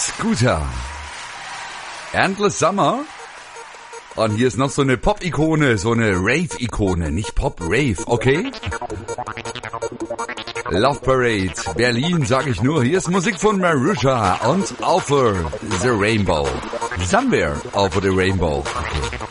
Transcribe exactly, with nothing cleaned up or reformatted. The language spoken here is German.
Scooter. Endless Summer. Und hier ist noch so eine Pop-Ikone, so eine Rave-Ikone. Nicht Pop, Rave, okay? Love Parade, Berlin, sag ich nur. Hier ist Musik von Marusha und Over the Rainbow. Somewhere over the Rainbow. Okay.